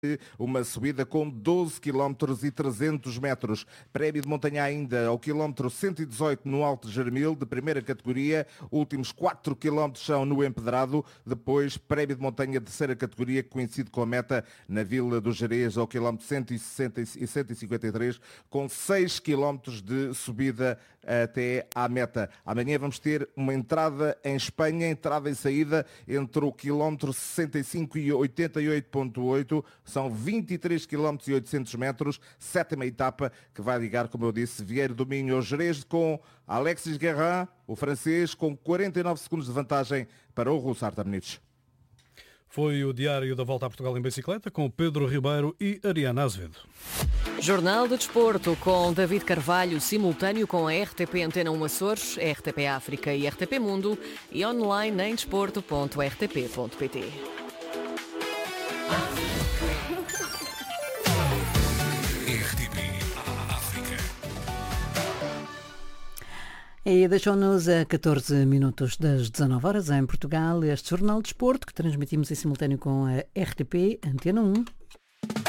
uma subida com 12 km e 300 metros. Prémio de montanha ainda ao quilómetro 118 no Alto Germil, de primeira categoria. Últimos 4 km são no empedrado. Depois, prémio de montanha de terceira categoria, que coincide com a meta na Vila do Gerês, ao quilómetro 160 e 153, com 6 km de subida até à meta. Amanhã vamos ter uma entrada em Espanha, entrada e saída entre o quilómetro 65 e 88.8. São 23 km e 800 metros, sétima etapa, que vai ligar, como eu disse, Vieira do Minho ao Gerês, com Alexis Guerrin, o francês, com 49 segundos de vantagem para o russo Artem Nitsch. Foi o Diário da Volta a Portugal em Bicicleta, com Pedro Ribeiro e Ariana Azevedo. Jornal de Desporto, com David Carvalho, simultâneo com a RTP Antena 1 Açores, RTP África e RTP Mundo, e online em desporto.rtp.pt. E deixou-nos a 14 minutos das 19 horas em Portugal este Jornal de Desporto, que transmitimos em simultâneo com a RTP Antena 1.